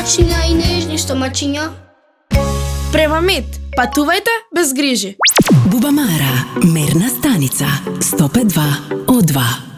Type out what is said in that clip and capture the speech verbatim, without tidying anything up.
мачиња и нежни, што мачиња. Према мед, патувајте без грижи. Бубамара, мерна станица, сто пет и два о два.